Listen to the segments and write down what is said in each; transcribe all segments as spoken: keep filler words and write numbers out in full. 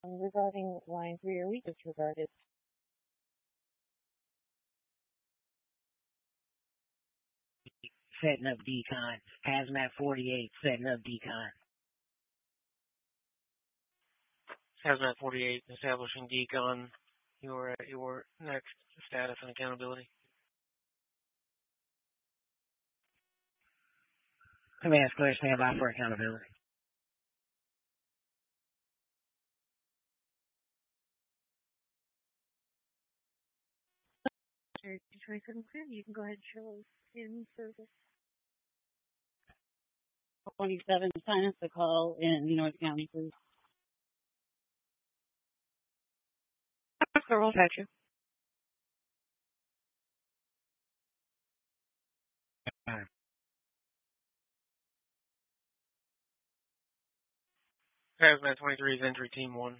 Um, regarding line three, or we disregarded. Setting up decon. Hazmat forty-eight, setting up decon. Hazmat forty-eight, establishing decon. Your your next status and accountability. Command square, stand by for accountability. Detroit couldn't clear. You can go ahead and show us in service. twenty-seven, sign us the call in North County, please. We'll catch you. Right. Hazmat twenty-three is entry team one.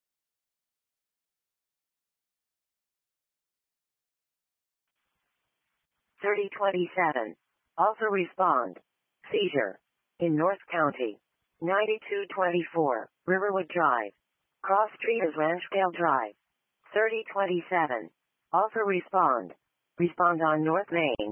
thirty twenty-seven. Also respond. Seizure. In North County. ninety-two twenty-four, Riverwood Drive. Cross Street is Ranchdale Drive. thirty twenty-seven. Also respond. Respond on North Main.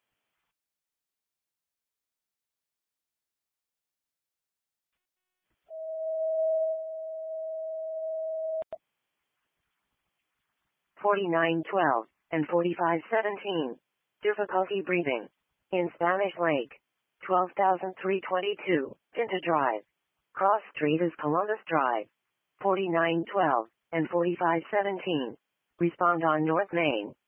forty-nine twelve and forty-five seventeen. Difficulty breathing. In Spanish Lake. twelve thousand three hundred twenty-two, Pinta Drive. Cross Street is Columbus Drive. forty-nine twelve and forty-five seventeen. Respond on North Main.